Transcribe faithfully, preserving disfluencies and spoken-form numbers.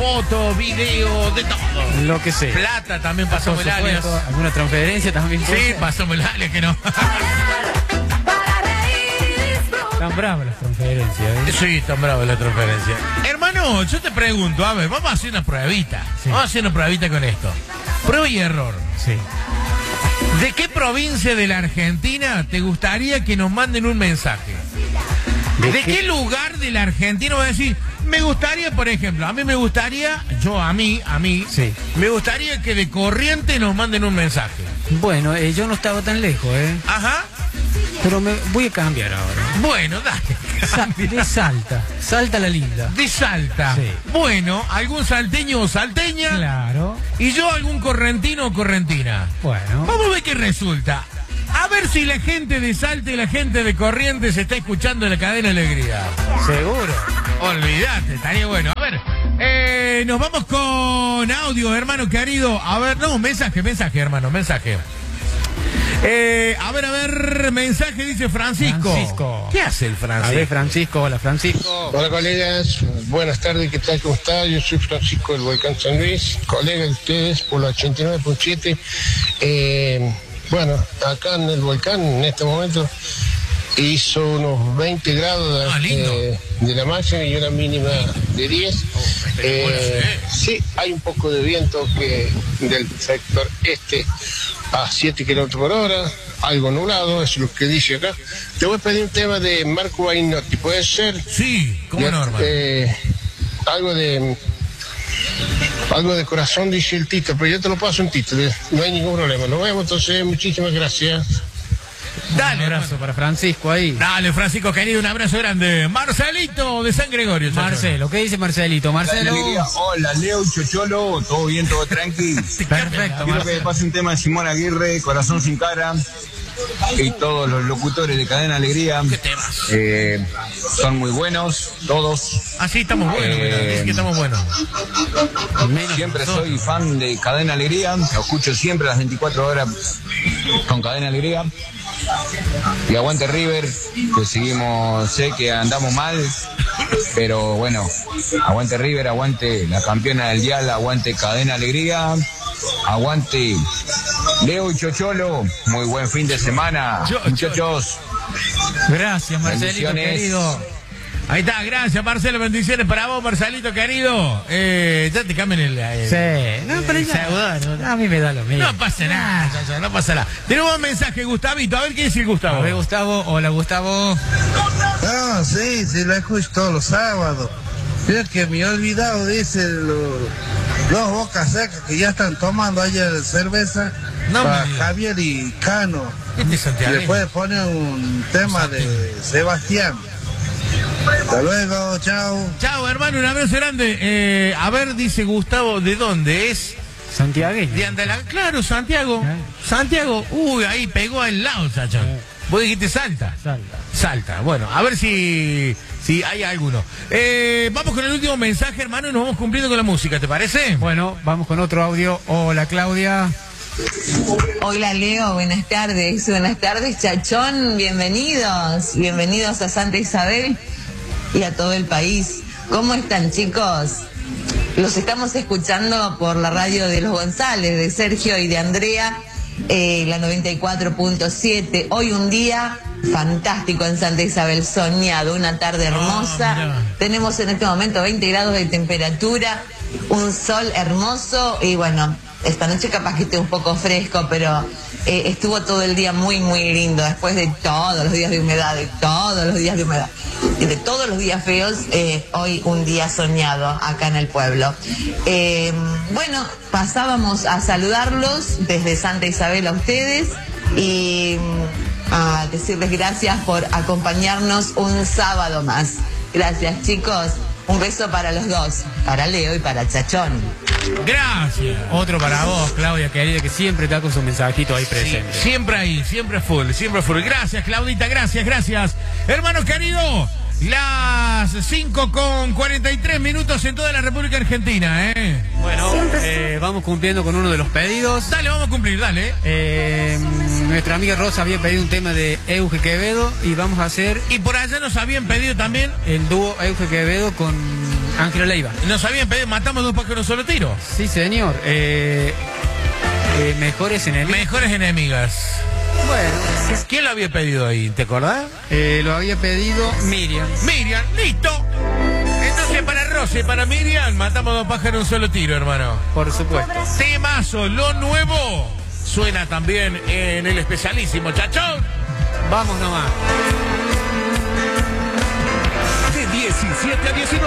foto, video, de todo. Lo que sea. Plata también pasamos el alias. ¿Alguna transferencia también? Sí, pasamos el alias, que no. Tan bravas las transferencias, ¿eh? Sí, tan brava la transferencia. Hermano, yo te pregunto, a ver, vamos a hacer una pruebita. Sí. Vamos a hacer una pruebita con esto. Prueba y error. Sí. ¿De qué provincia de la Argentina te gustaría que nos manden un mensaje? ¿De, ¿De qué? qué lugar de la Argentina voy a decir? Me gustaría, por ejemplo, a mí me gustaría, yo a mí, a mí, sí. me gustaría que de Corrientes nos manden un mensaje. Bueno, eh, yo no estaba tan lejos, ¿eh? Ajá. Pero me voy a cambiar ahora. Bueno, dale. Sa de Salta. Salta la linda. De Salta. Sí. Bueno, algún salteño o salteña. Claro. Y yo algún correntino o correntina. Bueno. Vamos a ver qué resulta. A ver si la gente de Salta y la gente de Corrientes está escuchando la cadena Alegría. Seguro. Olvídate, estaría bueno. A ver, eh, nos vamos con audio, hermano querido. A ver, no, mensaje, mensaje, hermano, mensaje. Eh, a ver, a ver, mensaje dice Francisco. Francisco. ¿Qué hace el Francisco? A ver, Francisco, hola Francisco. Hola colegas, buenas tardes, ¿qué tal? ¿Cómo está? Yo soy Francisco del Volcán San Luis, colega de ustedes por la ochenta y nueve punto siete. Eh, bueno, acá en el volcán en este momento hizo unos veinte grados de, ah, eh, de la máxima y una mínima de diez. Oh, eh, sí, hay un poco de viento que del sector este a siete kilómetros por hora, algo nublado, es lo que dice acá. Te voy a pedir un tema de Marco Bainotti, ¿puede ser? Sí, como normal. Eh, algo de... Algo de corazón, dice el Tito, pero yo te lo paso en Tito, no hay ningún problema. Nos vemos entonces, muchísimas gracias. Dale, un abrazo hermano. para Francisco ahí. Dale, Francisco, querido, un abrazo grande. Marcelito de San Gregorio. Chacho. Marcelo, ¿qué dice Marcelito? Marcelo. Hola, Leo, Chocholo, todo bien, todo tranqui. Perfecto, Quiero que pase un tema de Simón Aguirre, Corazón sin cara, y todos los locutores de Cadena Alegría. ¿Qué temas? Eh, son muy buenos, todos. Ah, sí, estamos buenos, Eh, mira, dice que estamos buenos. Menos Siempre nosotros. soy fan de Cadena Alegría, lo escucho siempre a las veinticuatro horas con Cadena Alegría. Y aguante River, que seguimos, sé que andamos mal, pero bueno, aguante River, aguante la campeona del dial, aguante Cadena Alegría, aguante Leo y Chocholo, muy buen fin de semana, Yo- muchachos. Gracias, Marcelito, Bendiciones. querido. Ahí está, gracias Marcelo, bendiciones para vos, Marcelito querido. Eh, ya te cambian el... el Sí, no, pero el ya- seudónimo. a mí me da lo mismo. No pasa nada, chacho, no pasa nada. Tenemos un mensaje, Gustavito, a ver qué dice el Gustavo. A ver, Gustavo, hola Gustavo. Ah, sí, sí, la escucho todos los sábados. Mira que me he olvidado, dice, los, los Bocas Secas que ya están tomando ayer cerveza No me para digas. Javier y Cano. Este es Y Santiago. después pone un tema de Sebastián. Hasta luego, chao. Chao, hermano, un abrazo grande. Eh, a ver, dice Gustavo, ¿de dónde es? Santiagueño. De Andalá. Claro, Santiago. Eh. Santiago. Uy, ahí pegó al lado, chacho. Vos dijiste Salta. Salta. Salta. Bueno, a ver si, si hay alguno. Eh, vamos con el último mensaje, hermano, y nos vamos cumpliendo con la música, ¿te parece? Bueno, vamos con otro audio. Hola Claudia. Hola Leo, buenas tardes. Buenas tardes, Chachón. Bienvenidos. Bienvenidos a Santa Isabel y a todo el país. ¿Cómo están, chicos? Los estamos escuchando por la radio de los González, de Sergio y de Andrea, eh, la noventa y cuatro punto siete. Hoy un día fantástico en Santa Isabel, soñado, una tarde hermosa. Ah, mira. Tenemos en este momento veinte grados de temperatura, un sol hermoso y bueno, esta noche capaz que esté un poco fresco, pero eh, estuvo todo el día muy, muy lindo, después de todos los días de humedad, de todos los días de humedad, y de todos los días feos, eh, hoy un día soñado acá en el pueblo. Eh, bueno, pasábamos a saludarlos desde Santa Isabel a ustedes y mm, a decirles gracias por acompañarnos un sábado más. Gracias, chicos. Un beso para los dos, para Leo y para Chachón. Gracias. Otro para vos, Claudia, querida, que siempre está con su mensajito ahí presente. Sí, siempre ahí, siempre full, siempre full. Gracias, Claudita, gracias, gracias. Hermano querido, las cinco con cuarenta y tres minutos en toda la República Argentina, ¿eh? Bueno, eh, vamos cumpliendo con uno de los pedidos. Dale, vamos a cumplir, dale. Eh, nuestra amiga Rosa había pedido un tema de Euge Quevedo y vamos a hacer Y por allá nos habían pedido también. el dúo Euge Quevedo con Ángelo Leiva. Nos habían pedido, matamos dos pájaros en un solo tiro. Sí, señor. Eh, eh, mejores enemigos. Mejores enemigas. Bueno. ¿Quién lo había pedido ahí? ¿Te acordás? Eh, lo había pedido Miriam. Miriam, listo. Entonces para Rosy, para Miriam, matamos dos pájaros en un solo tiro, hermano. Por supuesto. Temazo, lo nuevo. Suena también en el especialísimo, chachón. Vamos nomás. De diecisiete a diecinueve.